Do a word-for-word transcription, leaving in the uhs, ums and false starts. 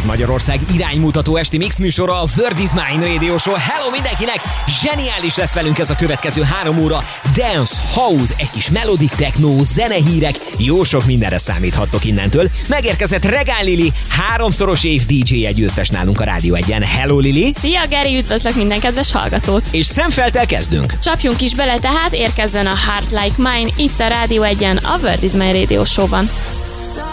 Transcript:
Magyarország iránymutató esti mix műsora, a Word is Mine Radio Show. Hello mindenkinek! Zseniális lesz velünk ez a következő három óra. Dance, house, egy kis melodic techno, zenehírek, jó sok mindenre számíthattok innentől. Megérkezett Regál Lili, háromszoros év dé dzsé-je győztes nálunk a Rádió egyen. Hello Lili! Szia Geri, üdvözlök minden kedves hallgatót! És szemfeltel kezdünk. Csapjunk is bele, tehát érkezzen a Heart Like Mine itt a Rádió egyen, a Word is Mine Radio Show-ban.